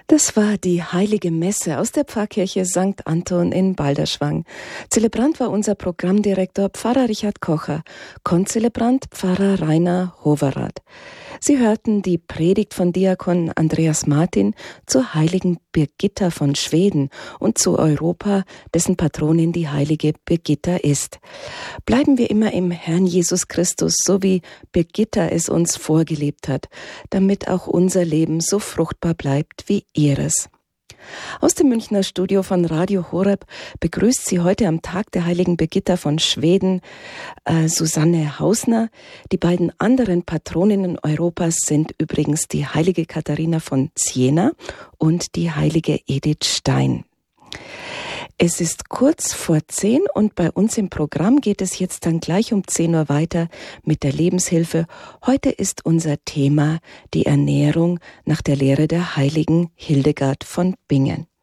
Das war die Heilige Messe aus der Pfarrkirche St. Anton in Balderschwang. Zelebrant war unser Programmdirektor Pfarrer Richard Kocher, Konzelebrant Pfarrer Rainer Hoverath. Sie hörten die Predigt von Diakon Andreas Martin zur heiligen Birgitta von Schweden und zu Europa, dessen Patronin die heilige Birgitta ist. Bleiben wir immer im Herrn Jesus Christus, so wie Birgitta es uns vorgelebt hat, damit auch unser Leben so fruchtbar bleibt wie ihres. Aus dem Münchner Studio von Radio Horeb begrüßt Sie heute am Tag der heiligen Birgitta von Schweden Susanne Hausner. Die beiden anderen Patroninnen Europas sind übrigens die heilige Katharina von Siena und die heilige Edith Stein. Es ist kurz vor 10 und bei uns im Programm geht es jetzt dann gleich um 10 Uhr weiter mit der Lebenshilfe. Heute ist unser Thema die Ernährung nach der Lehre der heiligen Hildegard von Bingen.